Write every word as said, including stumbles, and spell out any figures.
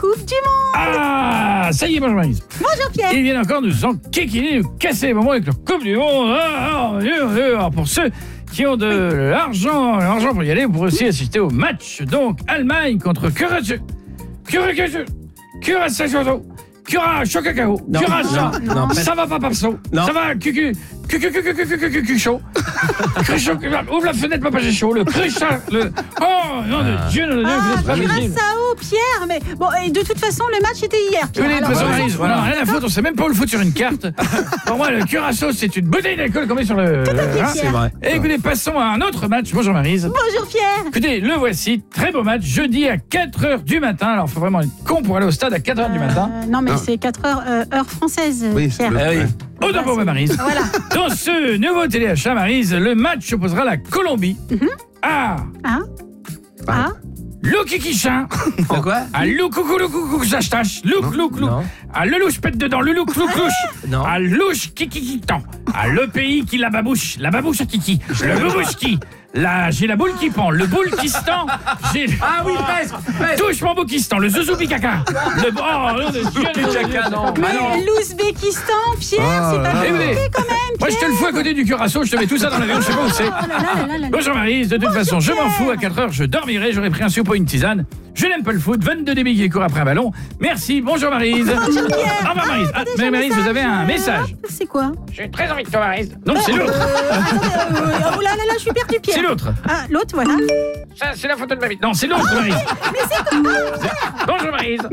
Coupe du Monde. Ah, ça y est, bonjour Maryse. Bonjour Pierre. Ils viennent encore nous enquiquiner, nous casser les moments avec leur Coupe du Monde. Ah, ah, ah, ah. Pour ceux qui ont de l'argent, l'argent pour y aller, vous pourrez aussi assister au match. Donc, Allemagne contre Curaçao. Curaçao. Curaçao. Curaçao cacao. Curaçao. Ça va pas papso. Ça va cucu. Cucu cucu cucu cucu cucu chaud. Cruchot. Ouvre la fenêtre, papa, j'ai chaud. Le cruchot. Le. Oh, nom de Dieu, nom de Dieu. Ah, Curaçao, Pierre. Mais bon, et de toute façon, le match était hier. Oui, de toute façon, Maryse, voilà, rien à foutre, on sait même pas où le foutre sur une carte. Pour moi, le Curaçao, c'est une bouteille d'alcool qu'on met sur le. Tout à fait, hein, c'est vrai. Et écoutez, passons à un autre match. Bonjour Maryse. Bonjour Pierre. Écoutez, le voici, très beau match, jeudi à quatre heures du matin. Alors, faut vraiment être con pour aller au stade à quatre heures du matin. Euh, non, mais ah. c'est quatre heures, euh, heure française, oui, Pierre. Le... Ah oui. Oh d'abord, ma Maryse. Voilà. Dans ce nouveau téléachat, Maryse, le match opposera la Colombie mm-hmm. à... Ah Ah Loukikichin. De quoi? À Loukoukou Loukoukou Sastache. Louk Louk Louk. À le louche pète dedans. Le Louk Louk Louche. Non. À louche Kikikitan. À le pays qui la babouche. La babouche à Kiki. Le babouche qui. Là, j'ai la boule qui pend, le boulkistan, j'ai... Ah oui, presque, presque. Touche mon boukistan, le zouzoubikaka. Le... Oh, non, de Dieu, le caca, non. Mais l'Ouzbékistan, Pierre, oh, c'est pas compliqué compliqué quand même, Pierre. Moi, je te le fous à côté du Curaçao, je te mets tout ça dans l'avion, je sais pas où c'est. Oh là là là là. Bonjour Maryse, de toute Bonjour façon, je m'en Pierre. fous, à quatre heures, je dormirai, j'aurais pris un soupe ou une tisane. Je n'aime pas le foot, vingt-deux débits qui courent après un ballon. Merci, bonjour Maryse. Bonjour Pierre. Au revoir Maryse. Ah, mais Maryse, vous avez un message. Ah, c'est quoi? J'ai très envie de toi, Maryse. Non, c'est l'autre. Euh, attendez, euh, oh là là là, je suis perdu, Pierre. C'est l'autre. Ah, l'autre, voilà. Ça, c'est la photo de ma vie. Non, c'est l'autre, Maryse. Mais c'est quoi? Bonjour Maryse.